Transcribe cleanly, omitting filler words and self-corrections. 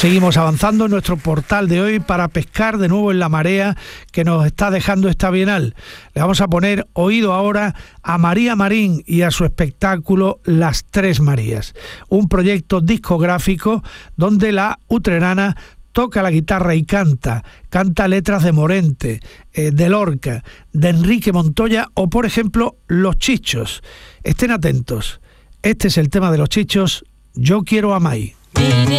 Seguimos avanzando en nuestro portal de hoy para pescar de nuevo en la marea que nos está dejando esta Bienal. Le vamos a poner oído ahora a María Marín y a su espectáculo Las Tres Marías, un proyecto discográfico donde la utrerana toca la guitarra y canta letras de Morente, de Lorca, de Enrique Montoya o, por ejemplo, Los Chichos. Estén atentos, este es el tema de Los Chichos, Yo quiero a Mai.